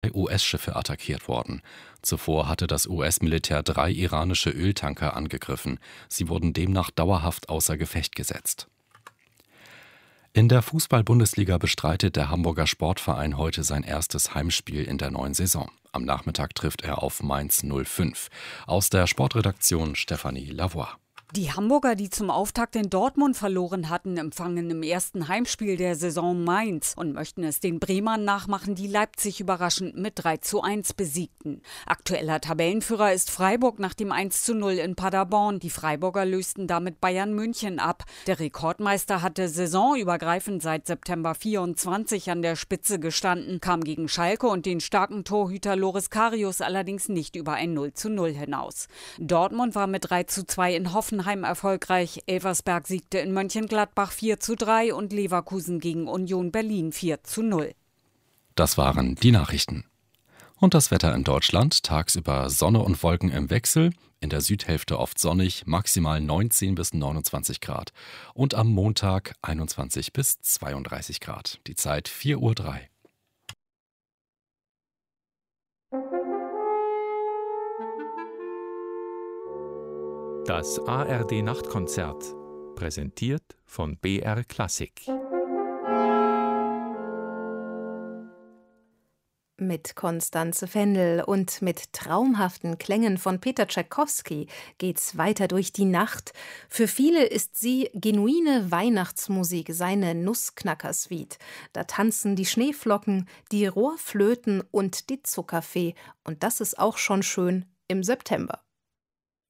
US-Schiffe attackiert worden. Zuvor hatte das US-Militär 3 iranische Öltanker angegriffen. Sie wurden demnach dauerhaft außer Gefecht gesetzt. In der Fußball-Bundesliga bestreitet der Hamburger Sportverein heute sein erstes Heimspiel in der neuen Saison. Am Nachmittag trifft er auf Mainz 05. Aus der Sportredaktion Stefanie Lavoie. Die Hamburger, die zum Auftakt in Dortmund verloren hatten, empfangen im ersten Heimspiel der Saison Mainz und möchten es den Bremern nachmachen, die Leipzig überraschend mit 3:1 besiegten. Aktueller Tabellenführer ist Freiburg nach dem 1:0 in Paderborn. Die Freiburger lösten damit Bayern München ab. Der Rekordmeister hatte saisonübergreifend seit September 24 an der Spitze gestanden, kam gegen Schalke und den starken Torhüter Loris Karius allerdings nicht über ein 0:0 hinaus. Dortmund war mit 3:2 in Hoffenheim erfolgreich. Elversberg siegte in Mönchengladbach 4:3 und Leverkusen gegen Union Berlin 4:0. Das waren die Nachrichten. Und das Wetter in Deutschland: tagsüber Sonne und Wolken im Wechsel, in der Südhälfte oft sonnig, maximal 19 bis 29 Grad. Und am Montag 21 bis 32 Grad. Die Zeit 4:03 Uhr. Das ARD-Nachtkonzert, präsentiert von BR Klassik. Mit Constanze Vendel und mit traumhaften Klängen von Peter Tschaikowski geht's weiter durch die Nacht. Für viele ist sie genuine Weihnachtsmusik, seine Nussknacker-Suite. Da tanzen die Schneeflocken, die Rohrflöten und die Zuckerfee. Und das ist auch schon schön im September.